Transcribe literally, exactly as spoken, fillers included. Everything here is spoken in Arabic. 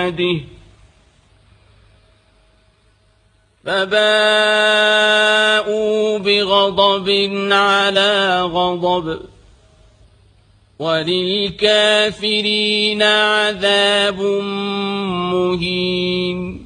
بعده فباءوا بغضب على غضب وللكافرين عذاب مهين.